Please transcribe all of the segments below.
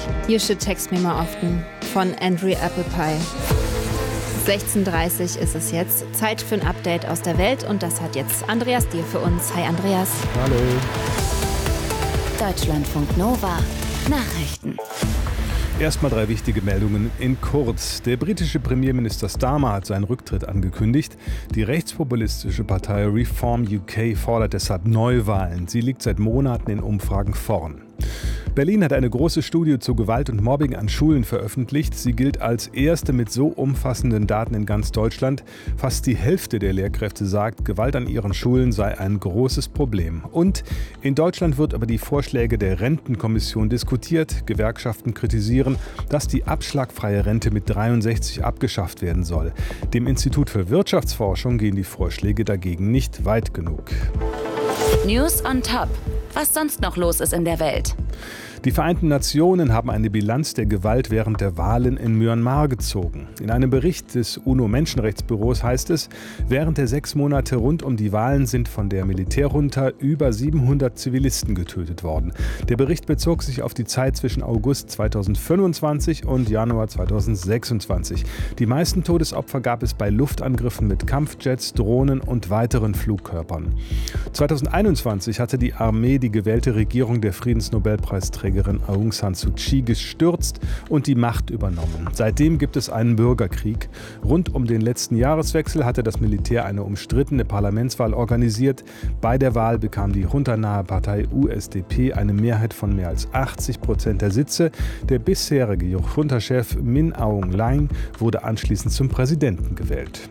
You Should Text Me More Often von Andrew Applepie. 16:30 ist es jetzt. Zeit für ein Update aus der Welt und das hat jetzt Andreas Dier für uns. Hi Andreas. Hallo. Deutschlandfunk Nova. Nachrichten. Erstmal 3 wichtige Meldungen in kurz. Der britische Premierminister Starmer hat seinen Rücktritt angekündigt. Die rechtspopulistische Partei Reform UK fordert deshalb Neuwahlen. Sie liegt seit Monaten in Umfragen vorn. Berlin hat eine große Studie zu Gewalt und Mobbing an Schulen veröffentlicht. Sie gilt als erste mit so umfassenden Daten in ganz Deutschland. Fast die Hälfte der Lehrkräfte sagt, Gewalt an ihren Schulen sei ein großes Problem. Und in Deutschland wird über die Vorschläge der Rentenkommission diskutiert. Gewerkschaften kritisieren, dass die abschlagfreie Rente mit 63 abgeschafft werden soll. Dem Institut für Wirtschaftsforschung gehen die Vorschläge dagegen nicht weit genug. News on Top. Was sonst noch los ist in der Welt. Die Vereinten Nationen haben eine Bilanz der Gewalt während der Wahlen in Myanmar gezogen. In einem Bericht des UNO-Menschenrechtsbüros heißt es, während der 6 Monate rund um die Wahlen sind von der Militärjunta über 700 Zivilisten getötet worden. Der Bericht bezog sich auf die Zeit zwischen August 2025 und Januar 2026. Die meisten Todesopfer gab es bei Luftangriffen mit Kampfjets, Drohnen und weiteren Flugkörpern. 2021 hatte die Armee die gewählte Regierung der Friedensnobelpreisträgerin Aung San Suu Kyi gestürzt und die Macht übernommen. Seitdem gibt es einen Bürgerkrieg. Rund um den letzten Jahreswechsel hatte das Militär eine umstrittene Parlamentswahl organisiert. Bei der Wahl bekam die junta-nahe Partei USDP eine Mehrheit von mehr als 80% der Sitze. Der bisherige Junta-Chef Min Aung Hlaing wurde anschließend zum Präsidenten gewählt.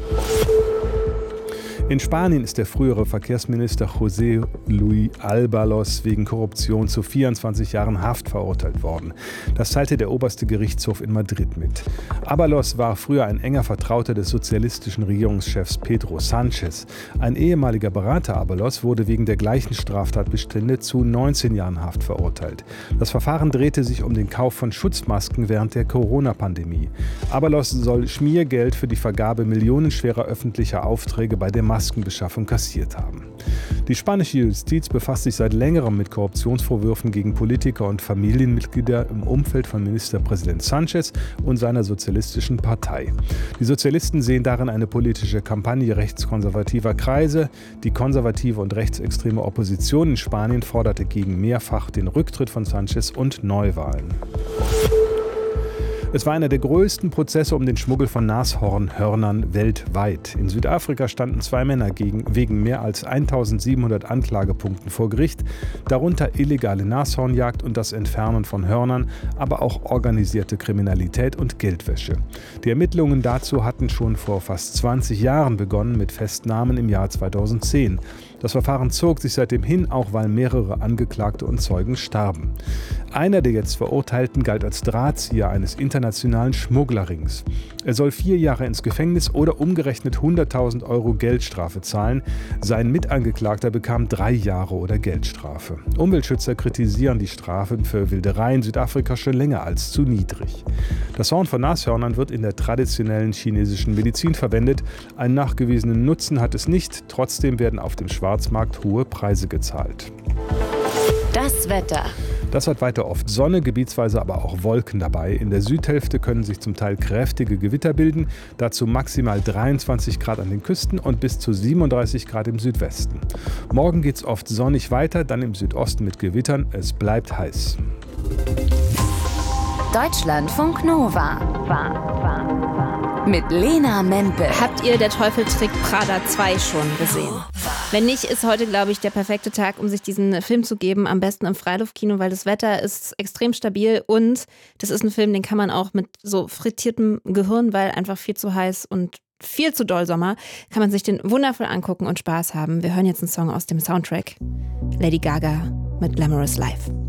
In Spanien ist der frühere Verkehrsminister José Luis Ábalos wegen Korruption zu 24 Jahren Haft verurteilt worden. Das teilte der oberste Gerichtshof in Madrid mit. Ábalos war früher ein enger Vertrauter des sozialistischen Regierungschefs Pedro Sánchez. Ein ehemaliger Berater Ábalos wurde wegen der gleichen Straftatbestände zu 19 Jahren Haft verurteilt. Das Verfahren drehte sich um den Kauf von Schutzmasken während der Corona-Pandemie. Ábalos soll Schmiergeld für die Vergabe millionenschwerer öffentlicher Aufträge bei der Maskenbeschaffung kassiert haben. Die spanische Justiz befasst sich seit längerem mit Korruptionsvorwürfen gegen Politiker und Familienmitglieder im Umfeld von Ministerpräsident Sánchez und seiner sozialistischen Partei. Die Sozialisten sehen darin eine politische Kampagne rechtskonservativer Kreise. Die konservative und rechtsextreme Opposition in Spanien forderte gegen mehrfach den Rücktritt von Sánchez und Neuwahlen. Es war einer der größten Prozesse um den Schmuggel von Nashornhörnern weltweit. In Südafrika standen 2 Männer wegen mehr als 1700 Anklagepunkten vor Gericht, darunter illegale Nashornjagd und das Entfernen von Hörnern, aber auch organisierte Kriminalität und Geldwäsche. Die Ermittlungen dazu hatten schon vor fast 20 Jahren begonnen, mit Festnahmen im Jahr 2010. Das Verfahren zog sich seitdem hin, auch weil mehrere Angeklagte und Zeugen starben. Einer der jetzt Verurteilten galt als Drahtzieher eines internationalen Schmugglerrings. Er soll 4 Jahre ins Gefängnis oder umgerechnet 100.000 € Geldstrafe zahlen. Sein Mitangeklagter bekam 3 Jahre oder Geldstrafe. Umweltschützer kritisieren die Strafen für Wilderei in Südafrika schon länger als zu niedrig. Das Horn von Nashörnern wird in der traditionellen chinesischen Medizin verwendet. Einen nachgewiesenen Nutzen hat es nicht. Trotzdem werden auf dem Schwarzmarkt hohe Preise gezahlt. Das Wetter. Das hat weiter oft Sonne, gebietsweise aber auch Wolken dabei. In der Südhälfte können sich zum Teil kräftige Gewitter bilden, dazu maximal 23 Grad an den Küsten und bis zu 37 Grad im Südwesten. Morgen geht es oft sonnig weiter, dann im Südosten mit Gewittern. Es bleibt heiß. Deutschlandfunk Nova. Mit Lena Mempel. Habt ihr Der Teufel trägt Prada 2 schon gesehen? Wenn nicht, ist heute, glaube ich, der perfekte Tag, um sich diesen Film zu geben. Am besten im Freiluftkino, weil das Wetter ist extrem stabil und das ist ein Film, den kann man auch mit so frittiertem Gehirn, weil einfach viel zu heiß und viel zu doll Sommer, kann man sich den wundervoll angucken und Spaß haben. Wir hören jetzt einen Song aus dem Soundtrack. Lady Gaga mit Glamorous Life.